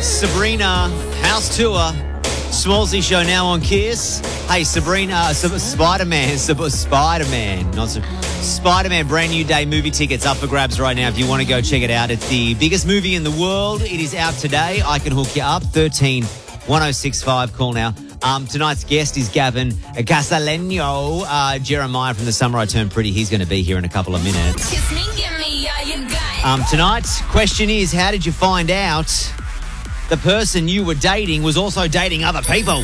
Sabrina house tour. Smallsy show now on Kiss. Hey, Sabrina, Spider-Man, Spider-Man brand new day movie tickets up for grabs right now if you want to go check it out. It's the biggest movie in the world. It is out today. I can hook you up. 13-1065. Call now. Tonight's guest is Gavin Casaleno. Jeremiah from The Summer I Turned Pretty. He's going to be here in a couple of minutes. Kiss me, give me all you got. Tonight's question is, how did you find out the person you were dating was also dating other people?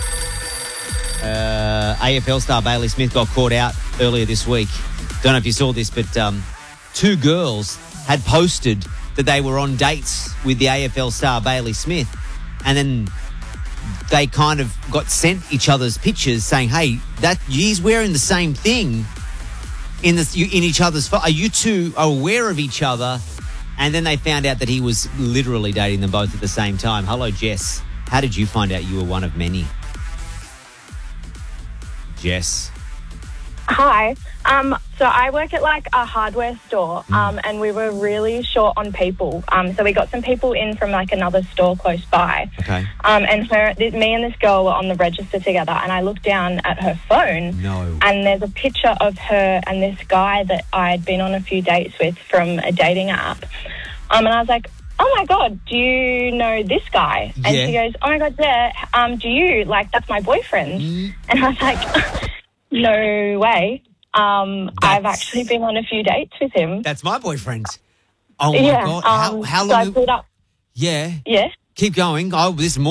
AFL star Bailey Smith got caught out earlier this week. Don't know if you saw this, but two girls had posted that they were on dates with the AFL star Bailey Smith, and then they kind of got sent each other's pictures saying, hey, that he's wearing the same thing in each other's... Are you two aware of each other? And then they found out that he was literally dating them both at the same time. Hello, Jess. How did you find out you were one of many? Jess. Hi. So I work at like a hardware store, and we were really short on people. So we got some people in from like another store close by. Okay. And me and this girl were on the register together, and I looked down at her phone. No. And there's a picture of her and this guy that I'd been on a few dates with from a dating app. And I was like, oh my God, do you know this guy? And Yeah. she goes, oh my God, yeah. Do you? Like, that's my boyfriend. And I was like, no way. I've actually been on a few dates with him. That's my boyfriend. Oh, my Yeah. God. How So long... I pulled up. Yeah. Yeah. Keep going. Oh, this